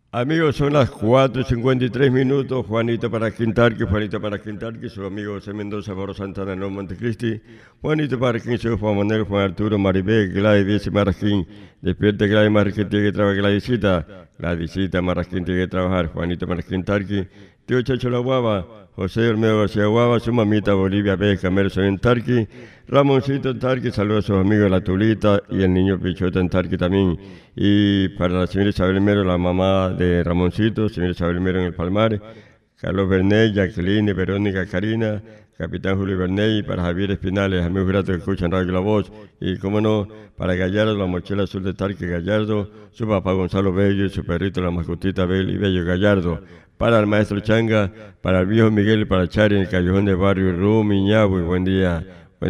Amigos, son las 4:53. Juanito para Quintarqui, su amigo José Mendoza, Barro Santana, no Montecristi. Juanito para Quin, su Juan Manuel, Juan Arturo, Maribel, Gladys, Vice Marraquín. Despierte Gladys Marraquín, tiene que trabajar Gladysita Marraquín tiene que trabajar. Juanito para Quintarqui. Tío Chacho La Guava, José Olmedo García Guava, su mamita Bolivia B. Camerso en Tarqui. Ramoncito en Tarqui, saludos a sus amigos La Tulita y el niño Pichota en Tarqui también. Y para la señora Isabel Mero, la mamá de Ramoncito, señora Isabel Mero en el Palmar, Carlos Bernet, Jacqueline, Verónica, Karina, Capitán Julio Bernet, y para Javier Espinales, amigos gratos que escuchan Radio La Voz, y cómo no, para Gallardo, la mochila azul de Tarqui Gallardo, su papá Gonzalo Bello y su perrito, la mascotita Bello Gallardo, para el maestro Changa, para el viejo Miguel y para Chari en el callejón de barrio Rumi, Ñabu, buen día.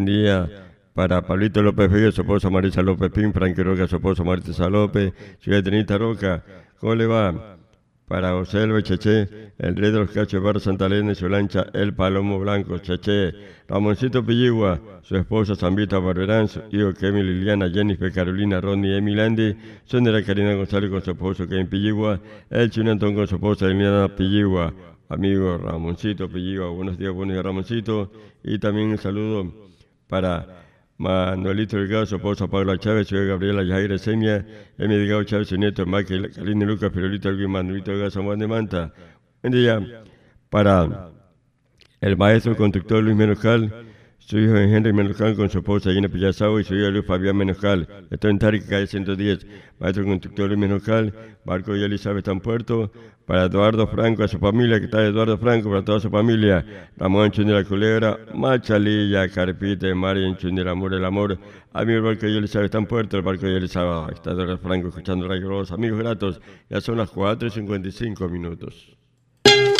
Para Pablito López Bello, su esposa Marisa López Pin, Frankie Roca, su esposa Marisa López, Ciudad Trinita Roca, ¿cómo le va? Para José Elba Cheche, el rey de los cachos de Barro Santa Elena y su lancha El Palomo Blanco, Cheche, Ramoncito Pilligua, su esposa Zambita Barberán, su hijo Kevin Liliana, Jennifer Carolina, Ronnie Emilandi, Sonera Karina González con su esposo Kevin Pilligua, El Chino Antón con su esposa Liliana Pilligua, amigo Ramoncito Pilligua, buenos días Ramoncito, y también un saludo para Manuelito Delgado, su esposa Paula Chávez, su hija Gabriela Yajaira Seña, Emi Delgado Chávez, su nieto Michael, Karina Lucas, Pirolito Alguien, Manuelito Delgado, San Juan de Manta. Buen día para el maestro conductor Luis Menojal, su hijo Henry Menojal con su esposa Gina Pillazao y su hijo Luis Fabián Menojal. Estoy en Tarqui, calle 110. Maestro conductor Luis Menojal, Barco y Elizabeth están puerto. Para Eduardo Franco, a su familia, que está Eduardo Franco, para toda su familia. Ramón Chundi la Culebra, Machalilla, Carpita, María Chundi el amor. A mi Barco y Elizabeth están puerto, el Barco y Elizabeth está Eduardo Franco escuchando Radio Los amigos gratos. Ya son las 4:55.